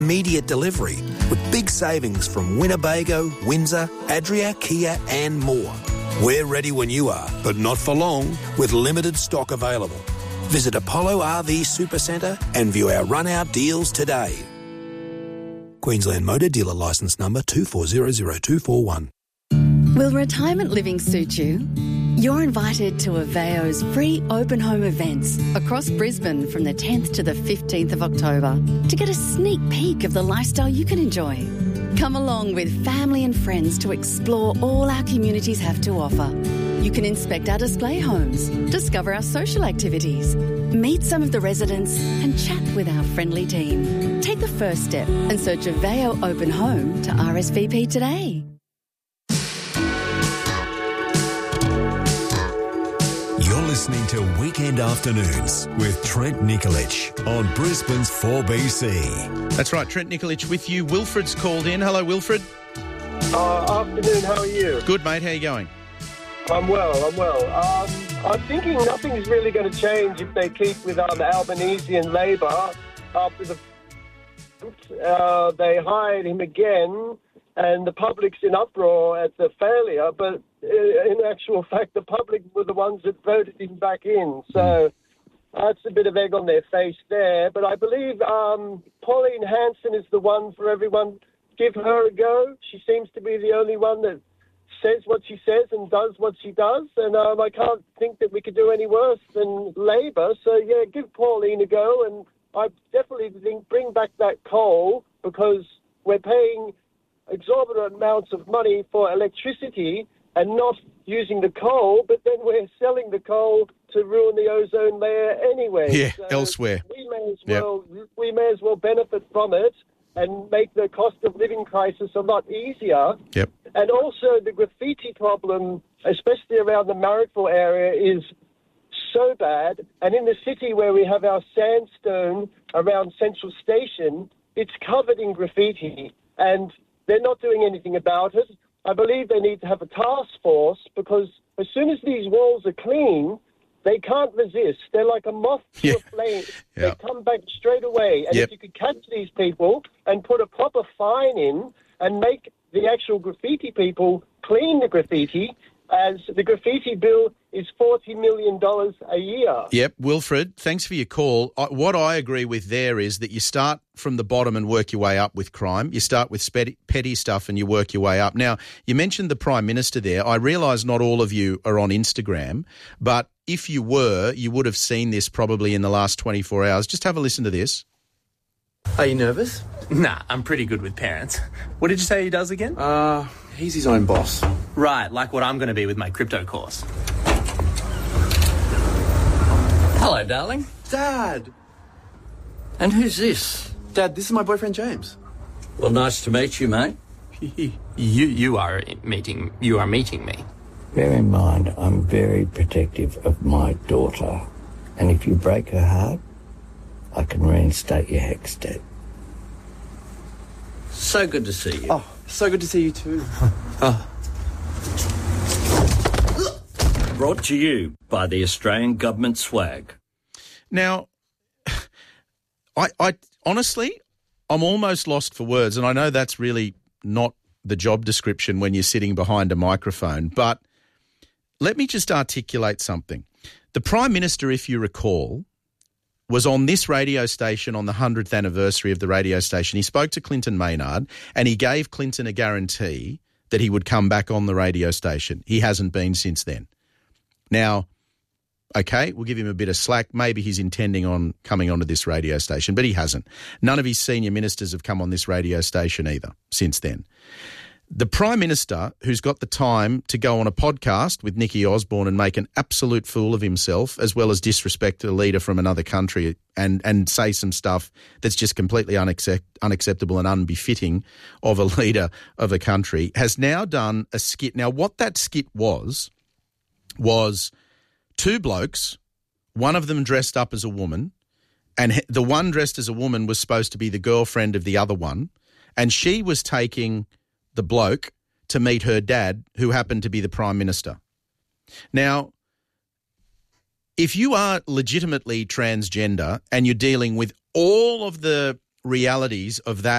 Immediate delivery with big savings from Winnebago, Windsor, Adria, Kia and more. We're ready when you are, but not for long, with limited stock available. Visit Apollo RV Supercentre and view our run-out deals today. Queensland Motor Dealer Licence Number 2400241. Will retirement living suit you? You're invited to Aveo's free open home events across Brisbane from the 10th to the 15th of October to get a sneak peek of the lifestyle you can enjoy. Come along with family and friends to explore all our communities have to offer. You can inspect our display homes, discover our social activities, meet some of the residents and chat with our friendly team. Take the first step and search Aveo Open Home to RSVP today. You're listening to Weekend Afternoons with Trent Nikolic on Brisbane's 4BC. That's right, Trent Nikolic with you. Wilfred's called in. Hello, Wilfred. Afternoon, how are you? Good, mate. How are you going? I'm well. I'm thinking nothing's really going to change if they keep with Albanese and Labor. After they hired him again, and the public's in uproar at the failure, but in actual fact, the public were the ones that voted him back in. So that's a bit of egg on their face there. But I believe Pauline Hanson is the one for everyone. Give her a go. She seems to be the only one that says what she says and does what she does. And I can't think that we could do any worse than Labor. So, yeah, give Pauline a go. And I definitely think bring back that coal, because we're paying exorbitant amounts of money for electricity and not using the coal, but then we're selling the coal to ruin the ozone layer anyway. Yeah, so elsewhere. We may as well benefit from it and make the cost of living crisis a lot easier. Yep. And also the graffiti problem, especially around the Marrickville area, is so bad. And in the city where we have our sandstone around Central Station, it's covered in graffiti, and they're not doing anything about it. I believe they need to have a task force, because as soon as these walls are clean, they can't resist. They're like a moth to a flame. They come back straight away. And if you could catch these people and put a proper fine in and make the actual graffiti people clean the graffiti, as the graffiti bill is $40 million a year. Yep, Wilfred, thanks for your call. What I agree with there is that you start from the bottom and work your way up with crime. You start with petty stuff and you work your way up. Now, you mentioned the Prime Minister there. I realise not all of you are on Instagram, but if you were, you would have seen this probably in the last 24 hours. Just have a listen to this. Are you nervous? Nah, I'm pretty good with parents. What did you say he does again? He's his own boss. Right, like what I'm going to be with my crypto course. Hello, darling. Dad! And who's this? Dad, this is my boyfriend James. Well, nice to meet you, mate. You are meeting me. Bear in mind, I'm very protective of my daughter. And if you break her heart, I can reinstate your HECS debt. So good to see you. Oh, so good to see you too. Brought to you by the Australian Government swag. Now, I honestly, I'm almost lost for words, and I know that's really not the job description when you're sitting behind a microphone, but let me just articulate something. The Prime Minister, if you recall, was on this radio station on the 100th anniversary of the radio station. He spoke to Clinton Maynard and he gave Clinton a guarantee that he would come back on the radio station. He hasn't been since then. Now, okay, we'll give him a bit of slack. Maybe he's intending on coming onto this radio station, but he hasn't. None of his senior ministers have come on this radio station either since then. The Prime Minister, who's got the time to go on a podcast with Nicky Osborne and make an absolute fool of himself, as well as disrespect a leader from another country and say some stuff that's just completely unacceptable and unbefitting of a leader of a country, has now done a skit. Now, what that skit was two blokes, one of them dressed up as a woman, and the one dressed as a woman was supposed to be the girlfriend of the other one, and she was taking the bloke to meet her dad, who happened to be the Prime Minister. Now, if you are legitimately transgender and you're dealing with all of the realities of that